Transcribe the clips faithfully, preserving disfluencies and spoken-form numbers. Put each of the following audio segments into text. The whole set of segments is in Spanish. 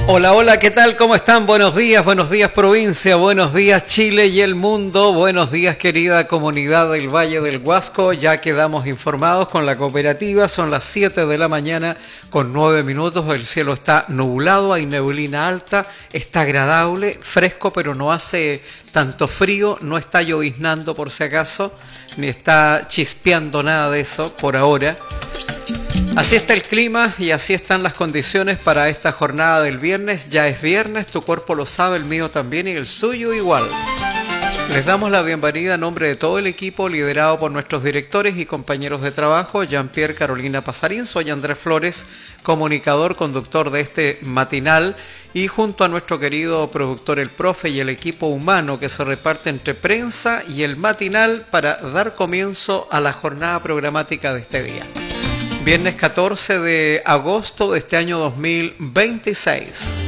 Hola, hola, ¿qué tal? ¿Cómo están? Buenos días, buenos días provincia, buenos días Chile y el mundo, buenos días querida comunidad del Valle del Huasco. Ya quedamos informados con la cooperativa, son las siete de la mañana con nueve minutos, el cielo está nublado, hay neblina alta, está agradable, fresco pero no hace tanto frío, no está lloviznando por si acaso, ni está chispeando nada de eso por ahora. Así está el clima y así están las condiciones para esta jornada del viernes. Ya es viernes, tu cuerpo lo sabe, el mío también y el suyo igual. Les damos la bienvenida a nombre de todo el equipo liderado por nuestros directores y compañeros de trabajo, Jean-Pierre, Carolina Pasarín. Soy Andrés Flores, comunicador, conductor de este matinal, y junto a nuestro querido productor el profe y el equipo humano que se reparte entre prensa y el matinal para dar comienzo a la jornada programática de este día. Viernes catorce de agosto de este año dos mil veintiséis.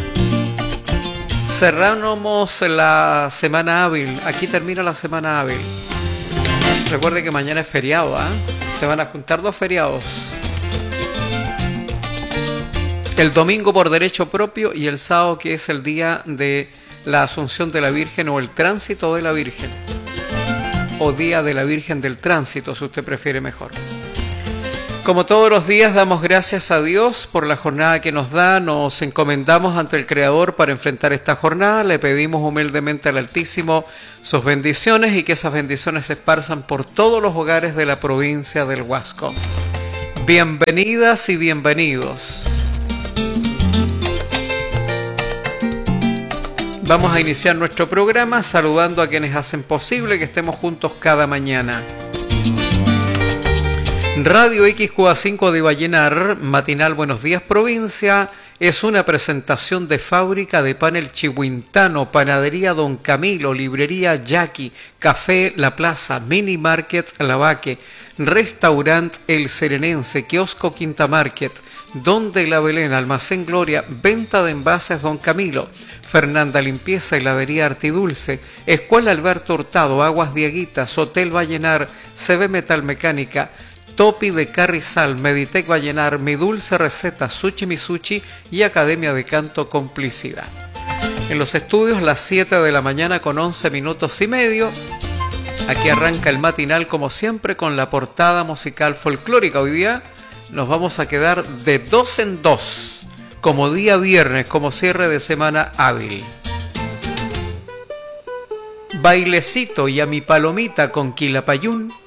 Cerramos la semana hábil. Aquí termina la semana hábil. Recuerde que mañana es feriado, ¿eh? Se van a juntar dos feriados. El domingo por derecho propio y el sábado, que es el día de la Asunción de la Virgen o el Tránsito de la Virgen. O Día de la Virgen del Tránsito, si usted prefiere mejor. Como todos los días, damos gracias a Dios por la jornada que nos da, nos encomendamos ante el Creador para enfrentar esta jornada, le pedimos humildemente al Altísimo sus bendiciones y que esas bendiciones se esparzan por todos los hogares de la provincia del Huasco. Bienvenidas y bienvenidos. Vamos a iniciar nuestro programa saludando a quienes hacen posible que estemos juntos cada mañana. Radio X Q A cinco de Vallenar, matinal Buenos Días Provincia, es una presentación de Fábrica de Pan El Chihuintano, Panadería Don Camilo, Librería Jackie, Café La Plaza, Mini Market La Vaque, Restaurant El Serenense, Kiosco Quinta Market, Don de la Belén, Almacén Gloria, Venta de Envases Don Camilo, Fernanda Limpieza, Heladería Artidulce, Escuela Alberto Hurtado, Aguas Dieguitas, Hotel Vallenar, C B Metal Mecánica, Topi de Carrizal, Meditec Vallenar, Mi Dulce Receta, Sushi Misuchi y Academia de Canto Complicidad. En los estudios, las siete de la mañana con once minutos y medio. Aquí arranca el matinal como siempre con la portada musical folclórica. Hoy día nos vamos a quedar de dos en dos, como día viernes, como cierre de semana hábil. Bailecito y a mi palomita con Quilapayún.